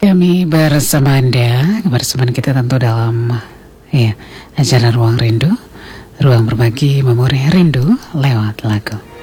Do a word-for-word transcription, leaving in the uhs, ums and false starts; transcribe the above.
Kami bersama Anda, kebersamaan kita tentu dalam ya, acara Ruang Rindu, ruang berbagi memori rindu lewat lagu.